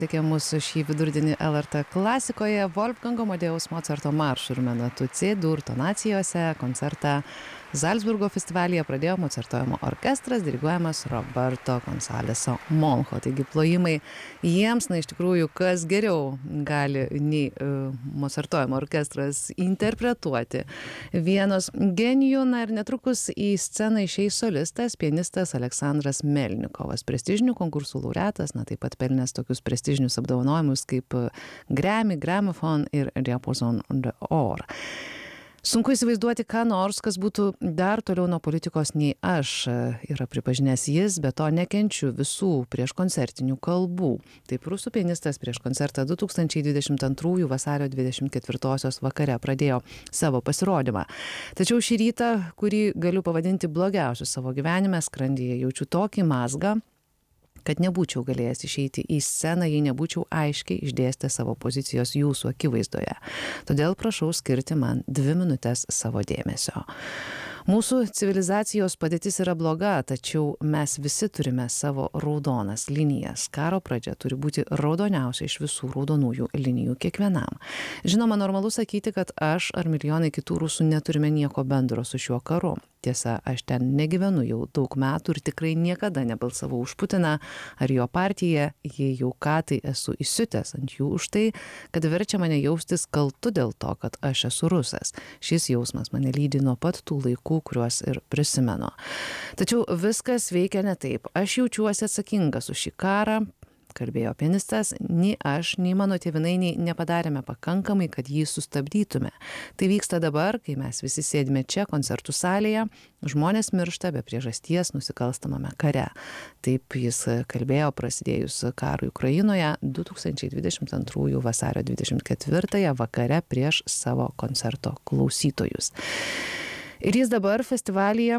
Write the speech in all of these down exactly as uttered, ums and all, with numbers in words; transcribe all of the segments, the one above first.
Tikė mūsų šį vidurdienį L R T klasikoje Wolfgango Amadėjaus Mocarto maršų ir menuetų C-dur tonacijose koncertą Zalcburgo festivalyje pradėjo mocartuojamo orkestras, diriguojamas Roberto Gonzaleso Moncho. Taigi plojimai jiems, na iš tikrųjų, kas geriau gali nei uh, mocartuojamo orkestras interpretuoti vienos genijų. Na ir netrukus į sceną išeis solistas, pianistas Aleksandras Melnikovas, prestižinių konkursų laureatas, na taip pat pelnęs tokius prestižinius apdovanojimus kaip Grammy, Gramophone ir Diapason d'Or. Sunku įsivaizduoti, ką nors, kas būtų dar toliau nuo politikos nei aš, yra pripažinęs jis, bet to nekenčiu visų prieškoncertinių kalbų. Taip rusų pianistas prieš koncertą du tūkstančiai dvidešimt antrųjų vasario dvidešimt ketvirtosios vakare pradėjo savo pasirodymą. Tačiau šį rytą, kurį galiu pavadinti blogiausiu savo gyvenime, skrandyje jaučiu tokį mazgą, kad nebūčiau galėjęs išeiti į sceną, jei nebūčiau aiškiai išdėstę savo pozicijos jūsų akivaizdoje. Todėl prašau skirti man dvi minutės savo dėmesio. Mūsų civilizacijos padėtis yra bloga, tačiau mes visi turime savo raudonas linijas. Karo pradžia turi būti raudoniausia iš visų raudonųjų linijų kiekvienam. Žinoma, normalu sakyti, kad aš ar milijonai kitų rusų neturime nieko bendro su šiuo karu. Tiesa, aš ten negyvenu jau daug metų ir tikrai niekada nebalsavau už Putiną ar jo partiją, jei jau ką tai esu įsiutęs ant jų už tai, kad verčia mane jaustis kaltu dėl to, kad aš esu rusas. Šis jausmas mane lydi nuo pat tų laikų, kuriuos ir prisimenu. Tačiau viskas veikia ne taip. Aš jaučiuosi atsakingas už šį karą, kalbėjo pianistas, nei aš, nei mano tėvynainiai nepadarėme pakankamai, kad jį sustabdytume. Tai vyksta dabar, kai mes visi sėdime čia koncertų salėje, žmonės miršta be priežasties nusikalstamame kare. Taip jis kalbėjo prasidėjus karui Ukrainoje du tūkstančiai dvidešimt antrųjų vasario dvidešimt ketvirtąją vakare prieš savo koncerto klausytojus. Ir jis dabar festivalyje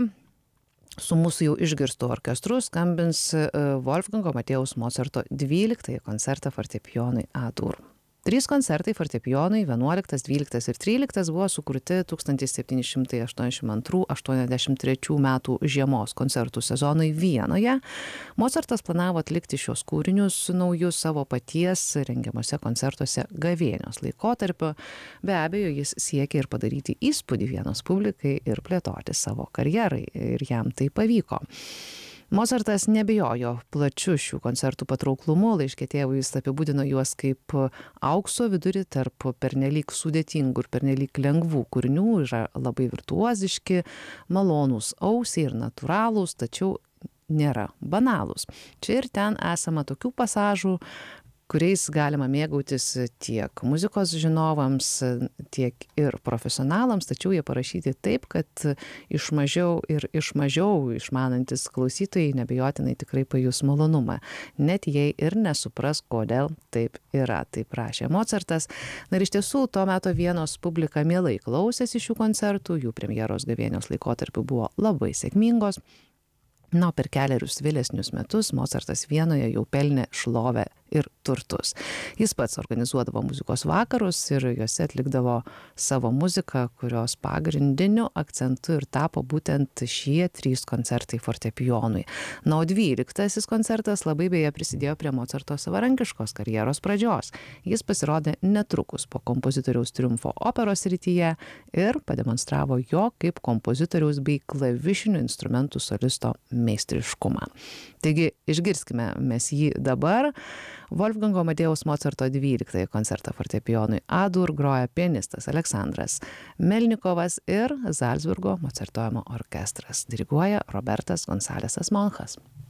su mūsų jau išgirstu orkestru skambins Wolfgango Amadėjaus Mocarto dvyliktąjį koncertą fortepijonui A-dur. Trys koncertai fortepijonui, vienuoliktas, dvyliktas ir tryliktas, buvo sukurti tūkstantis septyni šimtai aštuoniasdešimt antrų aštuoniasdešimt trečių metų žiemos koncertų sezonui Vienoje. Mocartas planavo atlikti šios kūrinius naujus savo paties rengiamuose koncertuose gavėnios laikotarpiu. Be abejo, jis siekė ir padaryti įspūdį Vienos publikai ir plėtoti savo karjerai, ir jam tai pavyko. Mocartas nebijojo plačiu šių koncertų patrauklumu, laiške tėvui jis apibūdino juos kaip aukso vidurį tarp pernelyg sudėtingų ir pernelyg lengvų kūrinių, yra labai virtuoziški, malonūs ausiai ir natūralūs, tačiau nėra banalūs. Čia ir ten esama tokių pasažų, kuriais galima mėgautis tiek muzikos žinovams, tiek ir profesionalams, tačiau jie parašyti taip, kad iš mažiau ir iš mažiau išmanantis klausytojai nebejotinai tikrai pajus malonumą, net jei ir nesupras, kodėl taip yra. Taip rašė Mocartas. Na ir iš tiesų, tuo metu Vienos publika mielai klausėsi šių koncertų, jų premjeros gavėnios laikotarpiu buvo labai sėkmingos. Na, per keliarius vėlesnius metus Mocartas Vienoje jau pelnė šlovę ir turtus. Jis pats organizuodavo muzikos vakarus ir juose atlikdavo savo muziką, kurios pagrindiniu akcentu ir tapo būtent šie trys koncertai fortepijonui. Na, o dvyliktasis koncertas labai beje prisidėjo prie Mocarto savarankiškos karjeros pradžios. Jis pasirodė netrukus po kompozitoriaus triumfo operos srityje ir pademonstravo jo kaip kompozitoriaus bei klavišinių instrumentų solisto meistriškumą. Taigi išgirskime mes jį dabar. Wolfgango Amadėjaus Mocarto dvyliktąjį koncertą fortepijonui A-dur groja pianistas Aleksandras Melnikovas ir Zalcburgo mocartuojamo orkestras. Diriguoja Robertas Gonzalesas Monchas.